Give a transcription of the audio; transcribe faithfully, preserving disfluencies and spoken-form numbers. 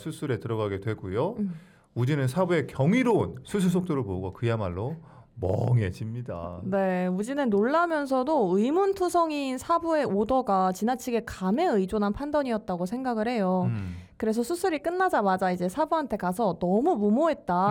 수술에 들어가게 되고요. 음. 우진은 사부의 경이로운 수술 속도를 보고 그야말로 멍해집니다. 네, 우진은 놀라면서도 의문투성이인 사부의 오더가 지나치게 감에 의존한 판단이었다고 생각을 해요. 음. 그래서 수술이 끝나자마자 이제 사부한테 가서 너무 무모했다.